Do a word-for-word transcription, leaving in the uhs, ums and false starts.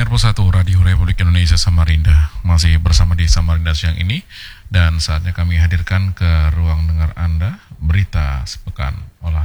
pendengar Persatu Radio Republik Indonesia Samarinda, masih bersama di Samarinda siang ini, dan saatnya kami hadirkan ke ruang dengar Anda berita sepekan olah